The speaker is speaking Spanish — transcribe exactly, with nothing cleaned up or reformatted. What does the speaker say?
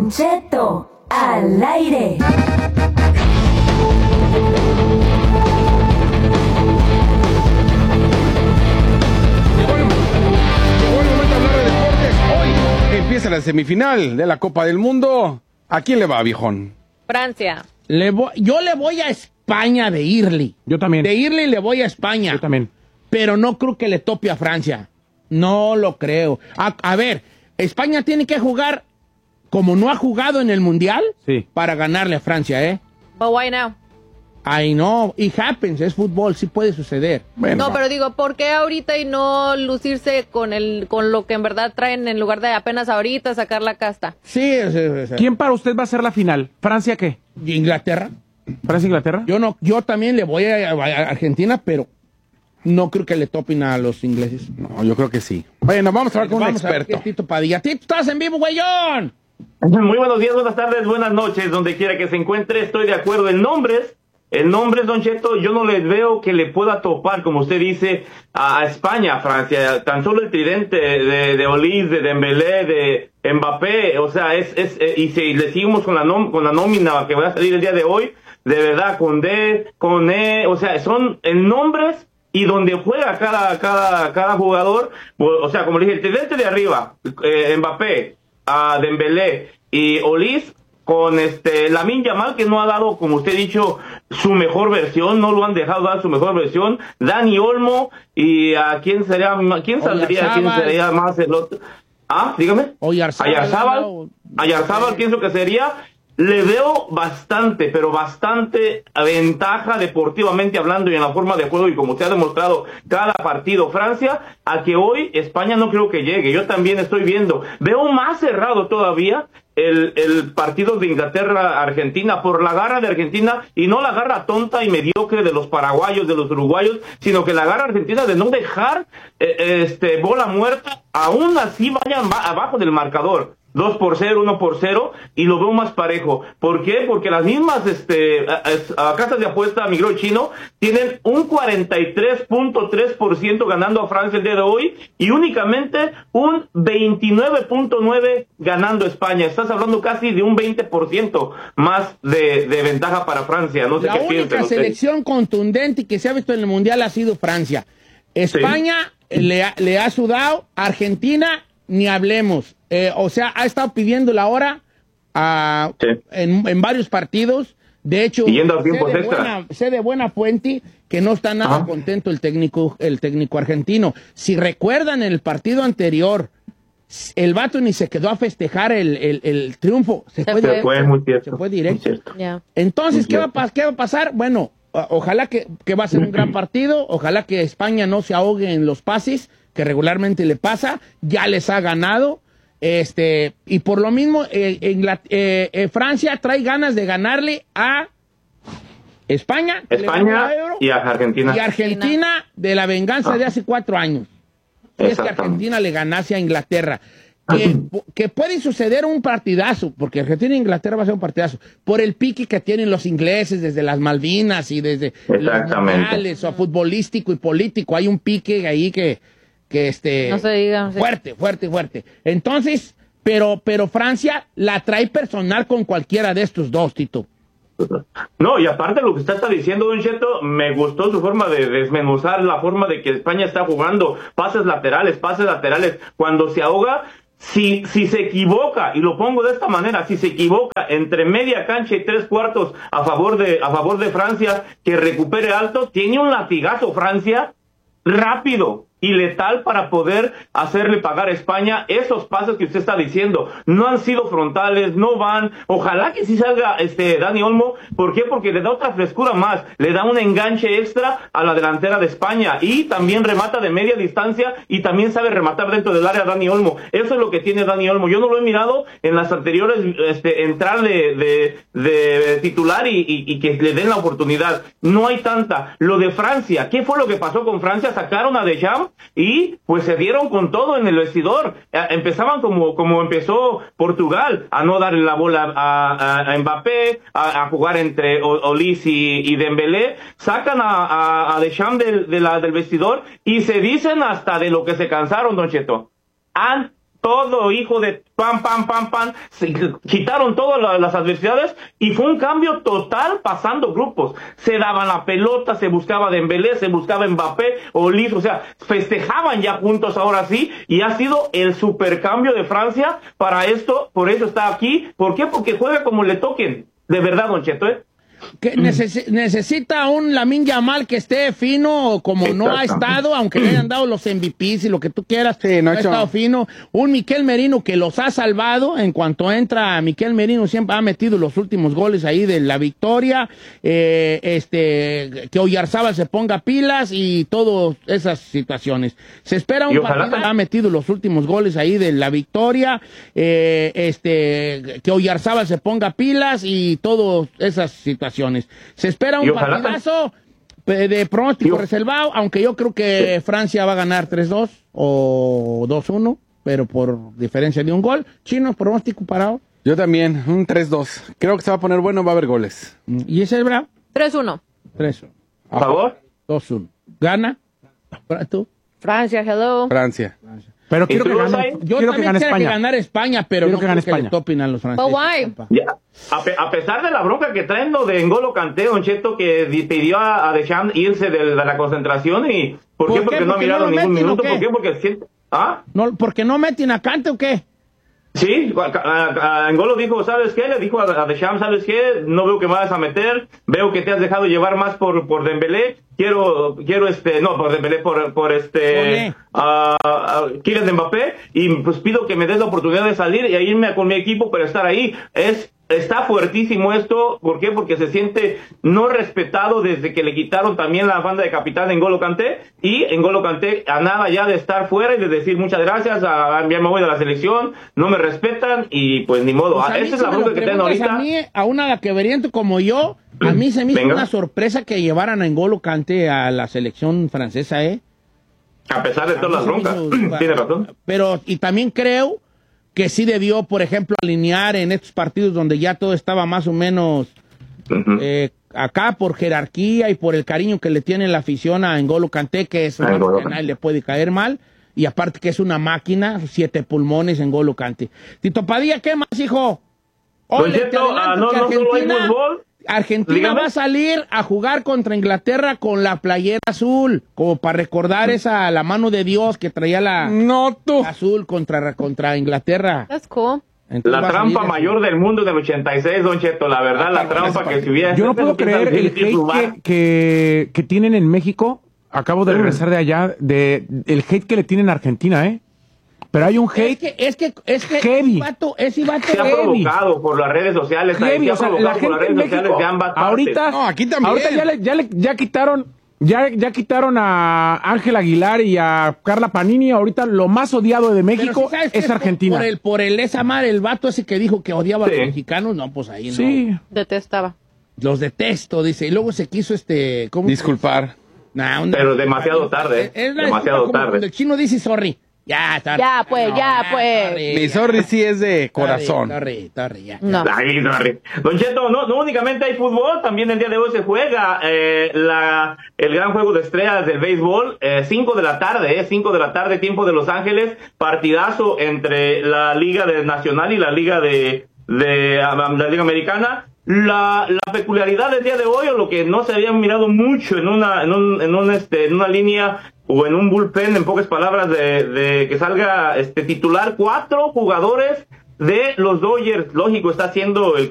Don Cheto al aire. Empieza la semifinal de la Copa del Mundo. ¿A quién le va, viejón? Francia. Le voy, yo le voy a España de Irli. Yo también. De Irli le voy a España. Yo también. Pero no creo que le tope a Francia. No lo creo. A, a ver, España tiene que jugar como no ha jugado en el Mundial sí. para ganarle a Francia, ¿eh? But why now? I know, it happens, es fútbol, sí puede suceder. Bueno, no, va. Pero digo, ¿por qué ahorita y no lucirse con el con lo que en verdad traen en lugar de apenas ahorita sacar la casta? Sí, sí, sí. ¿Quién para usted va a ser la final? ¿Francia qué? Inglaterra. ¿Francia-Inglaterra? Yo no, yo también le voy a, a Argentina, pero no creo que le topen a los ingleses. No, yo creo que sí. Bueno, vamos a hablar con vamos un experto. A ver, Tito Padilla. Tito, estás en vivo, güeyón. Muy buenos días, buenas tardes, buenas noches, donde quiera que se encuentre. Estoy de acuerdo en nombres. El nombre, Don Cheto, yo no le veo que le pueda topar, como usted dice, a, a España, a Francia. Tan solo el tridente de, de Olise, de Dembélé, de Mbappé, o sea, es, es, eh, y si le seguimos con la, nom, con la nómina que va a salir el día de hoy, de verdad, con D, con E, o sea, son en nombres y donde juega cada, cada, cada jugador, o sea, como le dije, el tridente de arriba, eh, Mbappé, a Dembélé y Olise, con este Lamine Yamal, que no ha dado, como usted ha dicho, su mejor versión, no lo han dejado dar su mejor versión, Dani Olmo, y a quién sería, quién saldría, quién sería más el otro, ah, dígame, Oyarzábal, Oyarzábal pienso que sería. Le veo bastante, pero bastante ventaja deportivamente hablando y en la forma de juego y como usted ha demostrado cada partido Francia, a que hoy España no creo que llegue. Yo también estoy viendo, veo más cerrado todavía el, el partido de Inglaterra-Argentina por la garra de Argentina y no la garra tonta y mediocre de los paraguayos, de los uruguayos, sino que la garra argentina de no dejar eh, este bola muerta, aún así vayan abajo del marcador. dos por cero, uno por cero, y lo veo más parejo. ¿Por qué? Porque las mismas este, a, a, a casas de apuesta, Migro Chino, tienen un cuarenta y tres punto tres por ciento ganando a Francia el día de hoy, y únicamente un veintinueve punto nueve por ciento ganando a España. Estás hablando casi de un veinte por ciento más de, de ventaja para Francia. No sé La qué única piensan ustedes. Selección contundente que se ha visto en el Mundial ha sido Francia. España sí. le, ha, le ha sudado, Argentina ni hablemos. Eh, o sea, ha estado pidiendo la hora uh, sí. en, en varios partidos. De hecho, sé de, buena, sé de buena fuente que no está nada Ajá. contento el técnico, el técnico argentino. Si recuerdan el partido anterior, el vato ni se quedó a festejar el, el, el triunfo. Se, se fue, fue, fue, muy se fue directo. Yeah. Entonces, ¿qué va, a, ¿qué va a pasar? Bueno, ojalá que, que va a ser un gran partido. Ojalá que España no se ahogue en los pases, que regularmente le pasa. Ya les ha ganado. Este, y por lo mismo, eh, Ingl- eh, eh, Francia trae ganas de ganarle a España, España Euro, y a Argentina. Y Argentina de la venganza ah. de hace cuatro años. Y es que Argentina le ganase a Inglaterra. Que, que puede suceder un partidazo, porque Argentina e Inglaterra va a ser un partidazo, por el pique que tienen los ingleses desde las Malvinas y desde los mundiales, o futbolístico y político. Hay un pique ahí que que este no se diga, no sé. fuerte, fuerte, fuerte. Entonces, pero, pero Francia la trae personal con cualquiera de estos dos, Tito. No, y aparte lo que usted está diciendo, Don Cheto, me gustó su forma de desmenuzar la forma de que España está jugando, pases laterales, pases laterales, cuando se ahoga, si, si se equivoca, y lo pongo de esta manera, si se equivoca entre media cancha y tres cuartos a favor de, a favor de Francia, que recupere alto, tiene un latigazo Francia rápido y letal para poder hacerle pagar a España esos pases que usted está diciendo. No han sido frontales, no van. Ojalá que sí salga este Dani Olmo. ¿Por qué? Porque le da otra frescura más, le da un enganche extra a la delantera de España y también remata de media distancia y también sabe rematar dentro del área Dani Olmo. Eso es lo que tiene Dani Olmo. Yo no lo he mirado en las anteriores este, entrar de, de, de titular y, y, y que le den la oportunidad. No hay tanta. Lo de Francia, ¿qué fue lo que pasó con Francia? Sacaron a Deschamps y pues se dieron con todo en el vestidor. Eh, empezaban como, como empezó Portugal, a no darle la bola a, a, a Mbappé, a, a jugar entre Olise y, y Dembélé. Sacan a, a, a Deschamps del, de la, del vestidor y se dicen hasta de lo que se cansaron, Don Cheto. Han todo, hijo de pam, pam, pam, pam, se quitaron todas la, las adversidades y fue un cambio total pasando grupos. Se daban la pelota, se buscaba Dembélé, se buscaba Mbappé, Olise, o sea, festejaban ya juntos ahora sí, y ha sido el supercambio de Francia para esto, por eso está aquí. ¿Por qué? Porque juega como le toquen. De verdad, Don Cheto, ¿eh? Que neces necesita un Lamine Yamal que esté fino como no ha estado, aunque le hayan dado los M V Pes y lo que tú quieras, sí, no, no ha estado fino. Un Miquel Merino que los ha salvado. En cuanto entra Miquel Merino siempre ha metido los últimos goles ahí de la victoria. Eh, este que Oyarzábal se ponga pilas y todas esas situaciones. Se espera un partido, ha metido los últimos goles ahí de la victoria. Eh, este que Oyarzábal se ponga pilas y todas esas situaciones. Se espera un partidazo de pronóstico reservado, aunque yo creo que Francia va a ganar tres dos o dos uno, pero por diferencia de un gol. Chino, pronóstico parado. Yo también, un tres dos. Creo que se va a poner bueno, va a haber goles. ¿Y ese es bravo? tres uno. tres uno. ¿A favor? dos uno. ¿Gana? ¿Tú? Francia, hello. Francia. Francia. Pero quiero que gane, yo quiero también que gane quiero España. que ganar España, pero quiero no que gane creo que España. le topen a los franceses. But why? Ya. A, pe a pesar de la bronca que traen lo de N'Golo Kanté, Don Cheto, que pidió a, a Deschamps irse de, de la concentración y ¿por, ¿Por qué? Porque qué? no ha ¿Porque mirado no lo ningún meten, minuto. o qué? ¿Por qué? Porque siente... ¿Ah? No, ¿porque no meten a Kanté o qué? Sí, a, a N'Golo dijo, ¿sabes qué? Le dijo a, a Deschamps, ¿sabes qué? No veo que me vas a meter, veo que te has dejado llevar más por, por Dembélé, quiero, quiero este, no, por Dembélé, por, por este, a uh, uh, Kylian Mbappé, y pues pido que me des la oportunidad de salir y a irme con mi equipo para estar ahí. Es Está fuertísimo esto. ¿Por qué? Porque se siente no respetado desde que le quitaron también la banda de capitán en N'Golo Kanté, y N'Golo Kanté a nada ya de estar fuera y de decir muchas gracias, a, a, ya me voy de la selección, no me respetan y pues ni modo. Pues ah, esa es la bronca que tienen ahorita. A mí, a una laqueveriente como yo, a mí se me hizo Venga. una sorpresa que llevaran a N'Golo Kanté a la selección francesa, ¿eh? A pesar de todas las broncas. Tiene razón. Pero, y también creo que sí debió, por ejemplo, alinear en estos partidos donde ya todo estaba más o menos uh-huh. eh, acá por jerarquía y por el cariño que le tiene la afición a N'Golo Kanté, que es una que a nadie le puede caer mal, y aparte que es una máquina, siete pulmones N'Golo Kanté. Tito Padilla, ¿qué más, hijo? Ole, te adelanto ah, no, que no solo hay Argentina, fútbol. Argentina Dígame. va a salir a jugar contra Inglaterra con la playera azul, como para recordar esa la mano de Dios que traía la No, tú. azul contra, contra Inglaterra. That's cool. Entonces La va a trampa salir mayor del mundo del ochenta y seis, Don Cheto, la verdad, la trampa que si hubiera... Yo no puedo creer el hate que, que, que tienen en México. Acabo de regresar de allá, de el hate que le tienen a Argentina, ¿eh? Pero hay un hate Es que, es que, es que heavy. ese vato, ese vato Se ha heavy. provocado por las redes sociales, ahí, heavy. se ha O sea, provocado la por las gente en redes sociales México, de ambas partes. ahorita, No, aquí también. ahorita ya, le, ya, le, ya quitaron, ya, ya quitaron a Ángel Aguilar y a Carla Panini. Ahorita lo más odiado de Pero México si sabes que es Argentina. Por el, por el esa mar, el vato ese que dijo que odiaba Sí. a los mexicanos, no, pues ahí no. Sí. Detestaba. Los detesto, dice. Y luego se quiso este, ¿cómo? Disculpar. Nah, una- Pero demasiado tarde, Es- es la demasiado disculpa como tarde. cuando el chino dice sorry. Ya, tarde. Ya, pues, ya, pues. Mi sorry sí es de corazón. Sorry, sorry, ya. No. Ay, no, Don Cheto, no, no únicamente hay fútbol, también el día de hoy se juega eh, la, el gran juego de estrellas del béisbol, eh, cinco de la tarde, eh, cinco de la tarde, tiempo de Los Ángeles, partidazo entre la Liga de Nacional y la Liga de, de um, la Liga Americana. La, la peculiaridad del día de hoy, o lo que no se había mirado mucho en una, en un, en un, este, en una línea o en un bullpen, en pocas palabras, de, de que salga este titular, cuatro jugadores de los Dodgers. Lógico, está haciendo el